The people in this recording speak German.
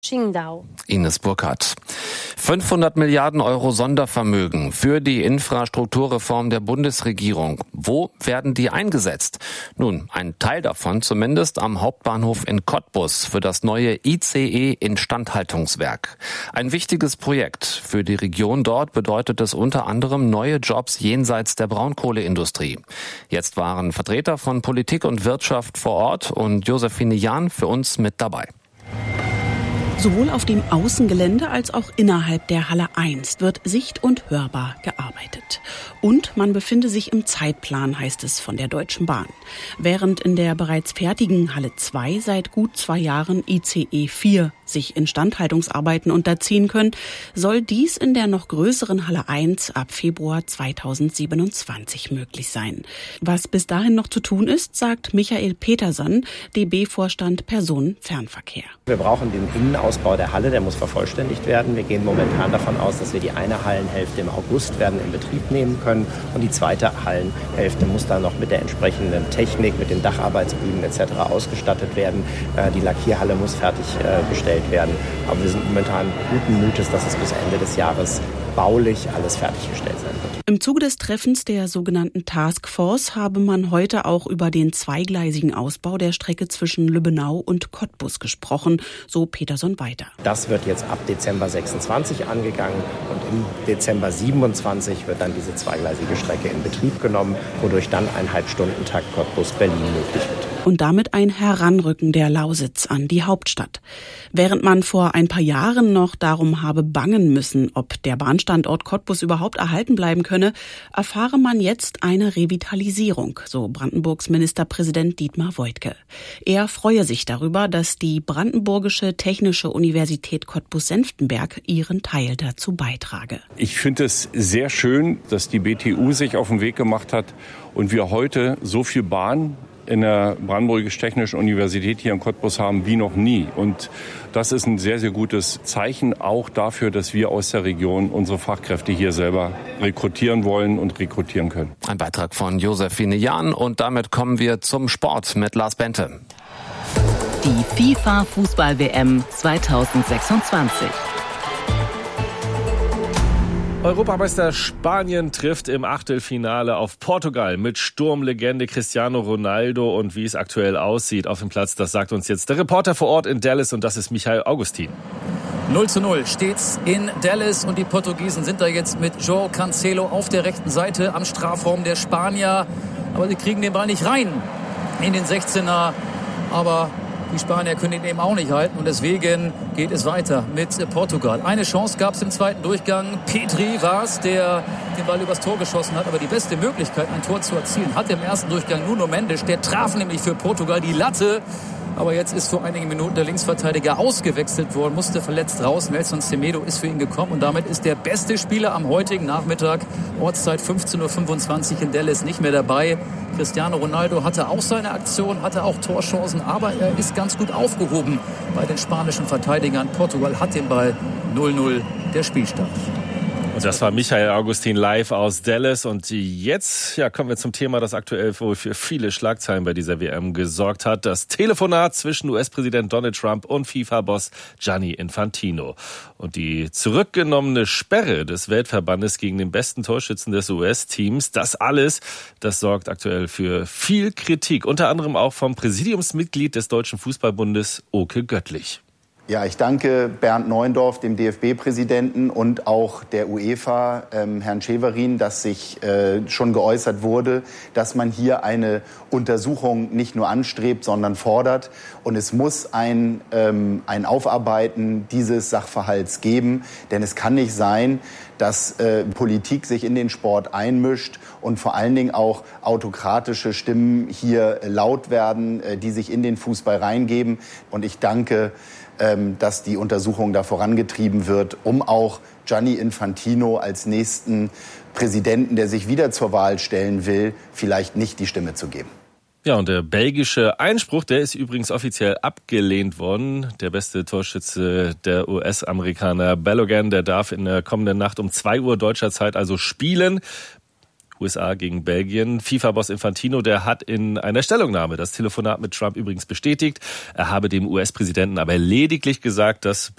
Qingdao. Ines Burkhardt. 500 Milliarden Euro Sondervermögen für die Infrastrukturreform der Bundesregierung. Wo werden die eingesetzt? Nun, ein Teil davon zumindest am Hauptbahnhof in Cottbus für das neue ICE-Instandhaltungswerk. Ein wichtiges Projekt. Für die Region dort bedeutet es unter anderem neue Jobs jenseits der Braunkohleindustrie. Jetzt waren Vertreter von Politik und Wirtschaft vor Ort und Josephine Jahn für uns mit dabei. Sowohl auf dem Außengelände als auch innerhalb der Halle 1 wird sicht- und hörbar gearbeitet. Und man befinde sich im Zeitplan, heißt es von der Deutschen Bahn. Während in der bereits fertigen Halle 2 seit gut 2 Jahren ICE 4 sich Instandhaltungsarbeiten unterziehen können, soll dies in der noch größeren Halle 1 ab Februar 2027 möglich sein. Was bis dahin noch zu tun ist, sagt Michael Peterson, DB-Vorstand Personenfernverkehr. Wir brauchen den Innenausbau der Halle, der muss vervollständigt werden. Wir gehen momentan davon aus, dass wir die eine Hallenhälfte im August werden in Betrieb nehmen können und die zweite Hallenhälfte muss dann noch mit der entsprechenden Technik, mit den Dacharbeitsbühnen etc. ausgestattet werden. Die Lackierhalle muss fertiggestellt werden. Aber wir sind momentan guten Mutes, dass es bis Ende des Jahres baulich alles fertiggestellt sein wird. Im Zuge des Treffens der sogenannten Taskforce habe man heute auch über den zweigleisigen Ausbau der Strecke zwischen Lübbenau und Cottbus gesprochen, so Peterson weiter. Das wird jetzt ab Dezember 26 angegangen und im Dezember 27 wird dann diese zweigleisige Strecke in Betrieb genommen, wodurch dann ein Halbstundentakt Cottbus-Berlin möglich wird. Und damit ein Heranrücken der Lausitz an die Hauptstadt. Während man vor ein paar Jahren noch darum habe bangen müssen, ob der Bahnstandort Cottbus überhaupt erhalten bleiben könne, erfahre man jetzt eine Revitalisierung, so Brandenburgs Ministerpräsident Dietmar Woidke. Er freue sich darüber, dass die Brandenburgische Technische Universität Cottbus-Senftenberg ihren Teil dazu beitrage. Ich finde es sehr schön, dass die BTU sich auf den Weg gemacht hat und wir heute so viel Bahn in der Brandenburgisch-Technischen Universität hier in Cottbus haben wie noch nie. Und das ist ein sehr, sehr gutes Zeichen auch dafür, dass wir aus der Region unsere Fachkräfte hier selber rekrutieren wollen und rekrutieren können. Ein Beitrag von Josephine Jahn und damit kommen wir zum Sport mit Lars Bente. Die FIFA-Fußball-WM 2026. Europameister Spanien trifft im Achtelfinale auf Portugal mit Sturmlegende Cristiano Ronaldo. Und wie es aktuell aussieht auf dem Platz, das sagt uns jetzt der Reporter vor Ort in Dallas und das ist Michael Augustin. 0:0 steht's in Dallas und die Portugiesen sind da jetzt mit João Cancelo auf der rechten Seite am Strafraum der Spanier. Aber sie kriegen den Ball nicht rein in den 16er. Aber die Spanier können ihn eben auch nicht halten und deswegen geht es weiter mit Portugal. Eine Chance gab es im zweiten Durchgang. Pedri war es, der den Ball übers Tor geschossen hat. Aber die beste Möglichkeit, ein Tor zu erzielen, hatte im ersten Durchgang Nuno Mendes. Der traf nämlich für Portugal die Latte. Aber jetzt ist vor einigen Minuten der Linksverteidiger ausgewechselt worden, musste verletzt raus. Nelson Semedo ist für ihn gekommen und damit ist der beste Spieler am heutigen Nachmittag, Ortszeit 15:25 Uhr in Dallas, nicht mehr dabei. Cristiano Ronaldo hatte auch seine Aktion, hatte auch Torchancen, aber er ist ganz gut aufgehoben bei den spanischen Verteidigern. Portugal hat den Ball. 0:0 der Spielstand. Und das war Michael Augustin live aus Dallas. Und jetzt kommen wir zum Thema, das aktuell wohl für viele Schlagzeilen bei dieser WM gesorgt hat. Das Telefonat zwischen US-Präsident Donald Trump und FIFA-Boss Gianni Infantino. Und die zurückgenommene Sperre des Weltverbandes gegen den besten Torschützen des US-Teams. Das alles, das sorgt aktuell für viel Kritik. Unter anderem auch vom Präsidiumsmitglied des Deutschen Fußballbundes Oke Göttlich. Ja, ich danke Bernd Neuendorf, dem DFB-Präsidenten und auch der UEFA, Herrn Severin, dass sich schon geäußert wurde, dass man hier eine Untersuchung nicht nur anstrebt, sondern fordert. Und es muss ein Aufarbeiten dieses Sachverhalts geben, denn es kann nicht sein, dass Politik sich in den Sport einmischt und vor allen Dingen auch autokratische Stimmen hier laut werden, die sich in den Fußball reingeben. Und ich danke, dass die Untersuchung da vorangetrieben wird, um auch Gianni Infantino als nächsten Präsidenten, der sich wieder zur Wahl stellen will, vielleicht nicht die Stimme zu geben. Ja, und der belgische Einspruch, der ist übrigens offiziell abgelehnt worden. Der beste Torschütze der US-Amerikaner Balogun, der darf in der kommenden Nacht um 2 Uhr deutscher Zeit also spielen. USA gegen Belgien. FIFA-Boss Infantino, der hat in einer Stellungnahme das Telefonat mit Trump übrigens bestätigt. Er habe dem US-Präsidenten aber lediglich gesagt, dass